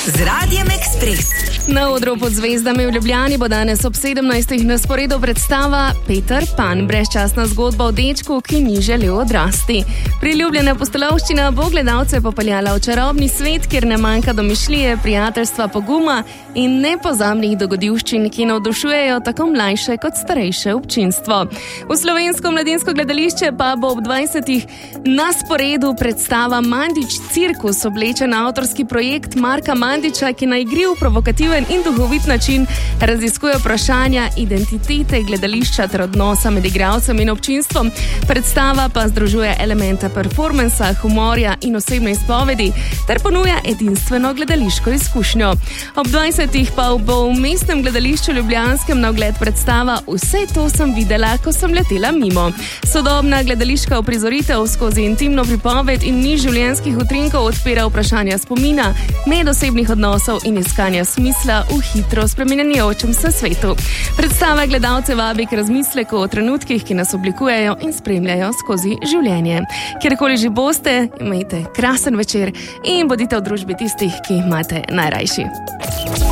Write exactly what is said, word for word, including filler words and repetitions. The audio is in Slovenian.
z Radijem Ekspres. Na odru pod zvezdami v Ljubljani bo danes ob sedemnajstih na sporedu predstava Peter Pan, brezčasna zgodba o dečku, ki ni želel odrasti. Priljubljena postolovščina bo gledalce popeljala v čarobni svet, kjer ne manjka domišljije, prijateljstva, poguma in nepozabnih dogodivščin, ki navdušujejo tako mlajše kot starejše občinstvo. V slovensko mladinsko gledališče pa bo ob dvajsetih na sporedu predstava Mandić cirkus, oblečen avtorski projekt Marka Mandića, ki na igriv, provokativen in duhovit način raziskuje vprašanja identitete gledališča ter odnosa med igralcem in občinstvom. Predstava pa združuje elemente performansa, humorja in osebne izpovedi ter ponuja edinstveno gledališko izkušnjo. Ob dvajsetih pa bo v mestnem gledališču ljubljanskem na ogled predstava Vse to sem videla, ko sem letela mimo. Sodobna gledališka uprizoritev skozi intimno pripoved in niz življenjskih utrinkov odpira vprašanja spomina, medosebnih odnosov in iskanja smisla v hitro spremenjajočem se svetu. Predstava gledalce vabi k razmisleku o trenutkih, ki nas oblikujejo in spremljajo skozi življenje. Kjerkoli že boste, imejte krasen večer in bodite v družbi tistih, ki imate najrajši.